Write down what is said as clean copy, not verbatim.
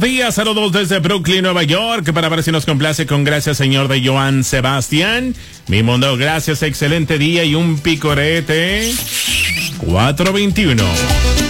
Días, saludos desde Brooklyn, Nueva York, para ver si nos complace con Gracias Señor de Joan Sebastián. Mi mundo, gracias, excelente día y un picorete. 421.